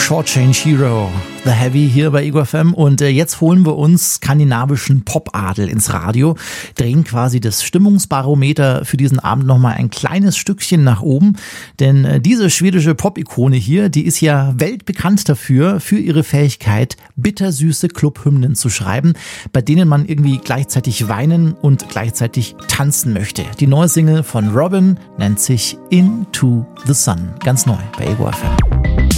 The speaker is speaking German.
Short Change Hero, The Heavy hier bei Ego FM. Und jetzt holen wir uns skandinavischen Popadel ins Radio, drehen quasi das Stimmungsbarometer für diesen Abend nochmal ein kleines Stückchen nach oben. Denn diese schwedische Pop-Ikone hier, die ist ja weltbekannt dafür, für ihre Fähigkeit, bittersüße Clubhymnen zu schreiben, bei denen man irgendwie gleichzeitig weinen und gleichzeitig tanzen möchte. Die neue Single von Robin nennt sich Into the Sun. Ganz neu bei Ego FM.